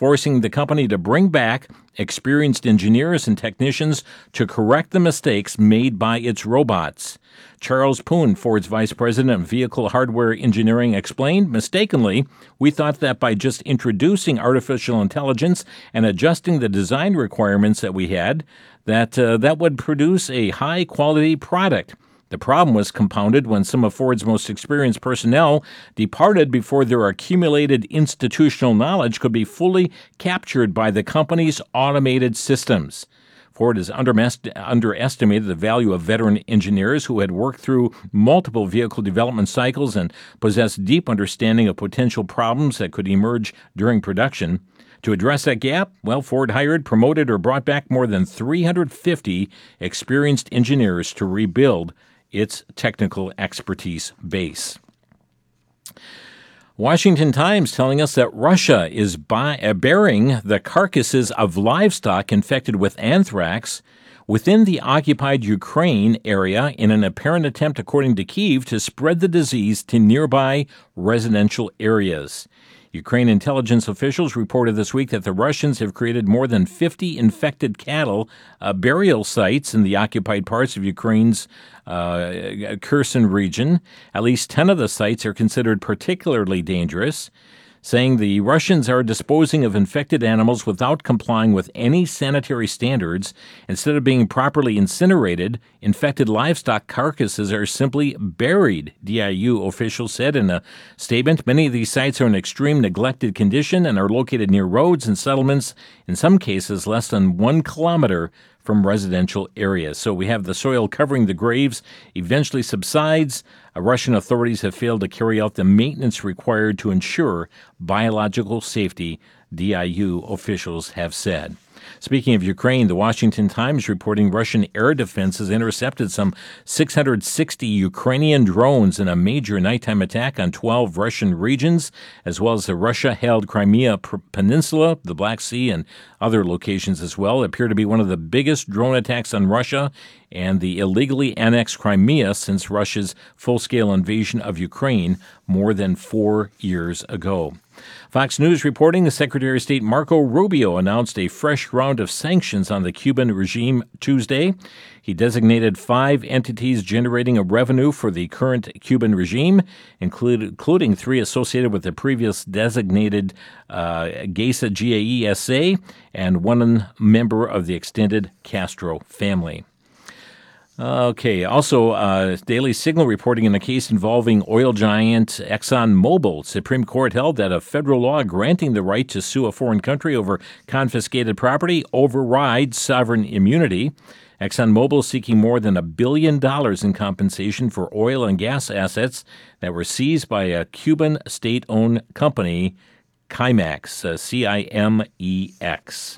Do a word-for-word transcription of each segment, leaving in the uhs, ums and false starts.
forcing the company to bring back experienced engineers and technicians to correct the mistakes made by its robots. Charles Poon, Ford's vice president of vehicle hardware engineering, explained, mistakenly, we thought that by just introducing artificial intelligence and adjusting the design requirements that we had, that uh, that would produce a high-quality product. The problem was compounded when some of Ford's most experienced personnel departed before their accumulated institutional knowledge could be fully captured by the company's automated systems. Ford has underestimated the value of veteran engineers who had worked through multiple vehicle development cycles and possessed deep understanding of potential problems that could emerge during production. To address that gap, well, Ford hired, promoted, or brought back more than three hundred fifty experienced engineers to rebuild its technical expertise base. Washington Times telling us that Russia is buy, uh, burying the carcasses of livestock infected with anthrax within the occupied Ukraine area in an apparent attempt, according to Kyiv, to spread the disease to nearby residential areas. Ukraine intelligence officials reported this week that the Russians have created more than fifty infected cattle uh, burial sites in the occupied parts of Ukraine's uh, Kherson region. At least ten of the sites are considered particularly dangerous, saying the Russians are disposing of infected animals without complying with any sanitary standards. Instead of being properly incinerated, infected livestock carcasses are simply buried, D I U officials said in a statement. Many of these sites are in extreme neglected condition and are located near roads and settlements, in some cases less than one kilometer from residential areas. So we have the soil covering the graves eventually subsides. Uh, Russian authorities have failed to carry out the maintenance required to ensure biological safety, D I U officials have said. Speaking of Ukraine, the Washington Times reporting Russian air defense has intercepted some six hundred sixty Ukrainian drones in a major nighttime attack on twelve Russian regions, as well as the Russia-held Crimea Peninsula, the Black Sea, and other locations as well. It appear to be one of the biggest drone attacks on Russia and the illegally annexed Crimea since Russia's full-scale invasion of Ukraine more than four years ago. Fox News reporting Secretary of State Marco Rubio announced a fresh round of sanctions on the Cuban regime Tuesday. He designated five entities generating a revenue for the current Cuban regime, include, including three associated with the previous designated uh, GAESA G A E S A and one member of the extended Castro family. Okay. Also, uh, Daily Signal reporting in a case involving oil giant ExxonMobil. Supreme Court held that a federal law granting the right to sue a foreign country over confiscated property overrides sovereign immunity. ExxonMobil seeking more than a billion dollars in compensation for oil and gas assets that were seized by a Cuban state-owned company, Cimex, uh, C I M E X.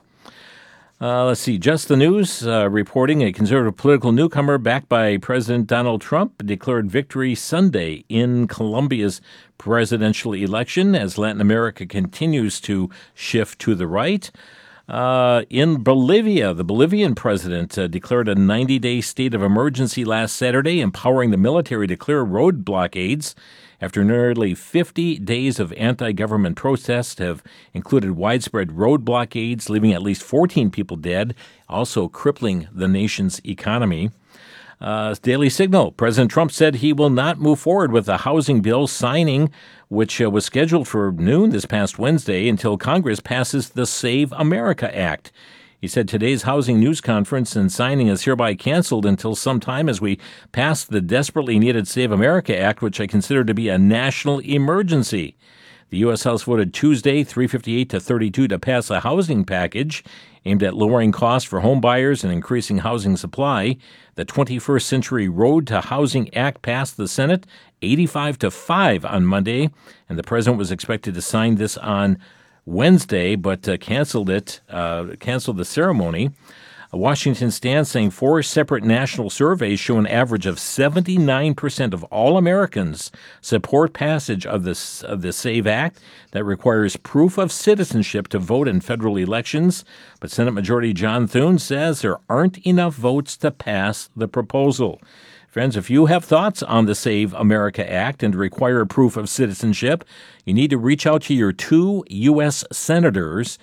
Uh, let's see. Just the News uh, reporting a conservative political newcomer backed by President Donald Trump declared victory Sunday in Colombia's presidential election as Latin America continues to shift to the right. Uh, in Bolivia, the Bolivian president uh, declared a ninety-day state of emergency last Saturday, empowering the military to clear road blockades. After nearly fifty days of anti-government protests have included widespread road blockades, leaving at least fourteen people dead, also crippling the nation's economy. Uh, Daily Signal, President Trump said he will not move forward with the housing bill signing, which uh, was scheduled for noon this past Wednesday, until Congress passes the Save America Act. He said today's housing news conference and signing is hereby canceled until sometime as we pass the desperately needed Save America Act, which I consider to be a national emergency. The U S House voted Tuesday, three fifty-eight to thirty-two, to pass a housing package aimed at lowering costs for home buyers and increasing housing supply. The twenty-first Century Road to Housing Act passed the Senate eighty-five to five on Monday, and the president was expected to sign this on Wednesday, but uh, canceled it, uh, canceled the ceremony. A Washington Stand saying four separate national surveys show an average of seventy-nine percent of all Americans support passage of this of the SAVE Act that requires proof of citizenship to vote in federal elections. But Senate Majority John Thune says there aren't enough votes to pass the proposal. Friends, if you have thoughts on the Save America Act and require proof of citizenship, you need to reach out to your two U S senators